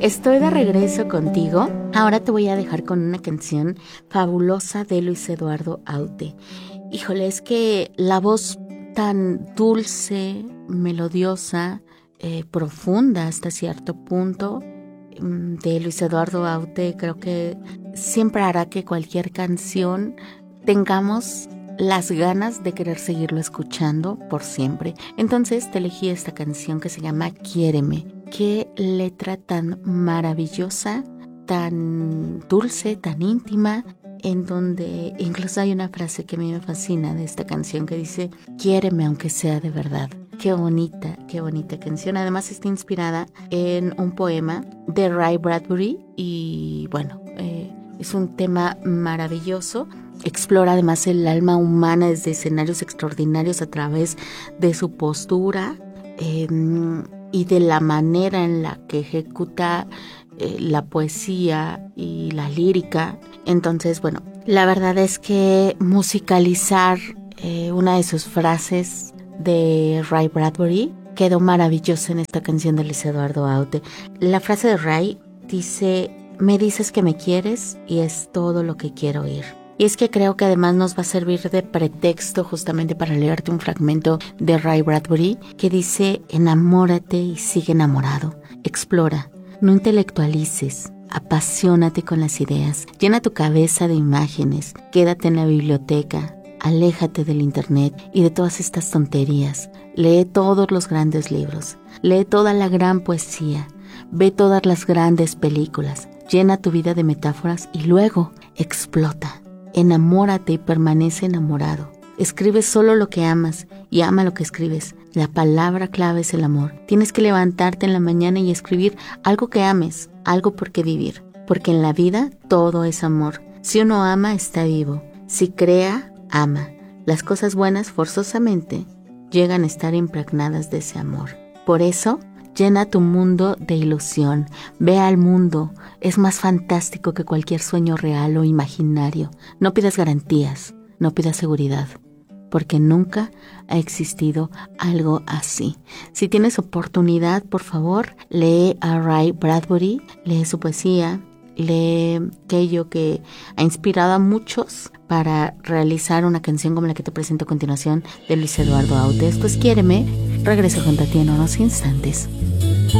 Estoy de regreso contigo. Ahora te voy a dejar con una canción fabulosa de Luis Eduardo Aute. Híjole, es que la voz tan dulce, melodiosa, profunda hasta cierto punto de Luis Eduardo Aute, creo que siempre hará que cualquier canción tengamos las ganas de querer seguirlo escuchando por siempre. Entonces te elegí esta canción que se llama Quiéreme. Qué letra tan maravillosa, tan dulce, tan íntima, en donde incluso hay una frase que a mí me fascina de esta canción que dice: quiéreme aunque sea de verdad. Qué bonita canción. Además está inspirada en un poema de Ray Bradbury y bueno, es un tema maravilloso. Explora además el alma humana desde escenarios extraordinarios a través de su postura y de la manera en la que ejecuta la poesía y la lírica. Entonces, bueno, la verdad es que musicalizar una de sus frases de Ray Bradbury quedó maravillosa en esta canción de Luis Eduardo Aute. La frase de Ray dice: me dices que me quieres y es todo lo que quiero oír. Y es que creo que además nos va a servir de pretexto justamente para leerte un fragmento de Ray Bradbury que dice: enamórate y sigue enamorado, explora, no intelectualices, apasionate con las ideas, llena tu cabeza de imágenes, quédate en la biblioteca, aléjate del internet y de todas estas tonterías, lee todos los grandes libros, lee toda la gran poesía, ve todas las grandes películas, llena tu vida de metáforas y luego explota. Enamórate y permanece enamorado. Escribe solo lo que amas y ama lo que escribes. La palabra clave es el amor. Tienes que levantarte en la mañana y escribir algo que ames, algo por qué vivir. Porque en la vida todo es amor. Si uno ama, está vivo. Si crea, ama. Las cosas buenas forzosamente llegan a estar impregnadas de ese amor. Por eso, llena tu mundo de ilusión. Ve al mundo. Es más fantástico que cualquier sueño real o imaginario. No pidas garantías, no pidas seguridad, porque nunca ha existido algo así. Si tienes oportunidad, por favor, lee a Ray Bradbury, lee su poesía, lee aquello que ha inspirado a muchos para realizar una canción como la que te presento a continuación de Luis Eduardo Aute. Esto es Quiéreme. Regreso junto a ti en unos instantes.